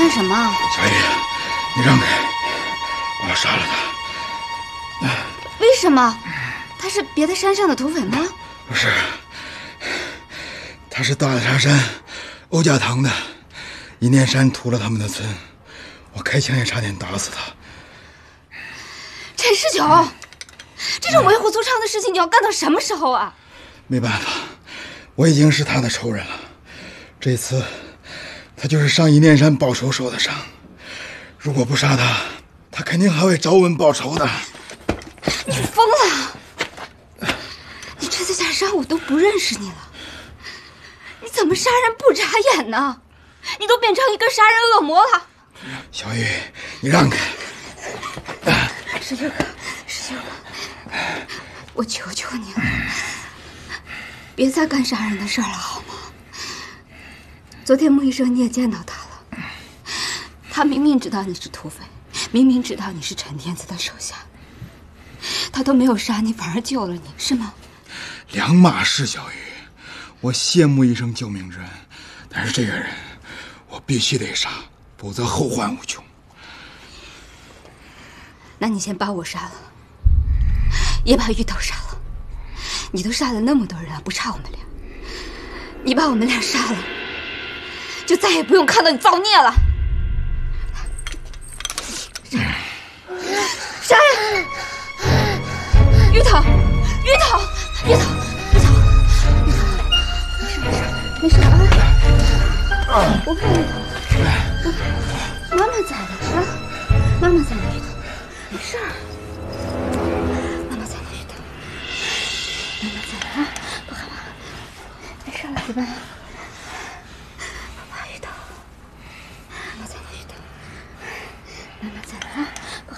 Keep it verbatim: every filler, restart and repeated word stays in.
干什么？ 小雨，你让开，我要杀了他。 为什么？他是别的山上的土匪吗？ 不是，他是大茶山欧家堂的。一念山屠了他们的村，我开枪也差点打死他。 陈世九，这种为虎作伥的事情你要干到什么时候啊？ 没办法，我已经是他的仇人了。这次他就是上一念山报仇受的伤，如果不杀他，他肯定还会找我们报仇的。 你疯了！你这次下山我都不认识你了，你怎么杀人不眨眼呢？你都变成一个杀人恶魔了！ 小雨，你让开！ 十九哥，十九哥，我求求你了，别再干杀人的事了，好吗？昨天穆医生你也见到他了，他明明知道你是土匪，明明知道你是陈天子的手下，他都没有杀你，反而救了你，是吗？ 两码事，小雨，我谢穆医生救命之恩，但是这个人我必须得杀，否则后患无穷。 那你先把我杀了，也把芋头杀了。你都杀了那么多人了，不差我们俩。你把我们俩杀了，就再也不用看到你造孽了。杀呀！芋头，芋头，芋头，芋头，芋头，没事没事没事啊！我看芋头，妈妈在的啊，妈妈在的芋头。没事儿，妈妈在呢，芋头，妈妈在呢啊，不害怕，没事了，对吧？爸爸，芋头，妈妈在呢，芋头，妈妈在呢啊，不害